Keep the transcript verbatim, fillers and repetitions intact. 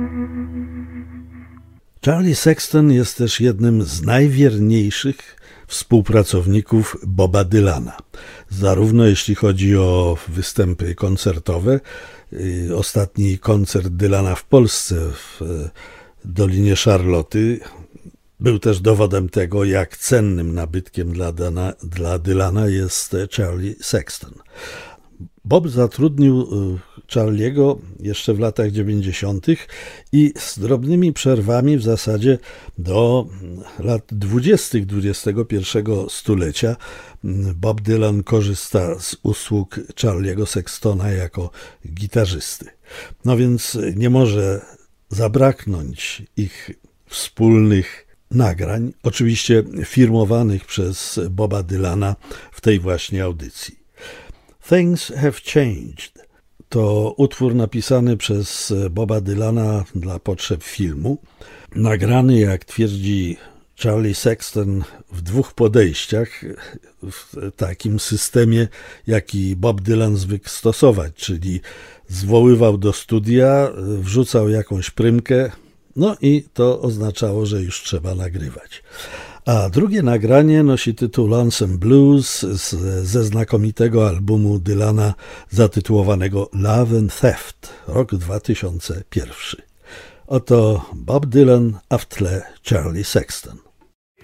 Charlie Sexton jest też jednym z najwierniejszych współpracowników Boba Dylana. Zarówno jeśli chodzi o występy koncertowe, ostatni koncert Dylana w Polsce w Dolinie Szarloty był też dowodem tego, jak cennym nabytkiem dla, Dana, dla Dylana jest Charlie Sexton. Bob zatrudnił Charliego jeszcze w latach dziewięćdziesiątych i z drobnymi przerwami w zasadzie do lat dwudziestych dwudziestego pierwszego stulecia Bob Dylan korzysta z usług Charliego Sextona jako gitarzysty. No więc nie może zabraknąć ich wspólnych nagrań, oczywiście firmowanych przez Boba Dylana w tej właśnie audycji. Things Have Changed to utwór napisany przez Boba Dylana dla potrzeb filmu, nagrany, jak twierdzi Charlie Sexton, w dwóch podejściach, w takim systemie, jaki Bob Dylan zwykł stosować, czyli zwoływał do studia, wrzucał jakąś prymkę, no i to oznaczało, że już trzeba nagrywać. A drugie nagranie nosi tytuł Lonesome Blues z, ze znakomitego albumu Dylana zatytułowanego Love and Theft, rok dwa tysiące pierwszy. Oto Bob Dylan, a w tle Charlie Sexton.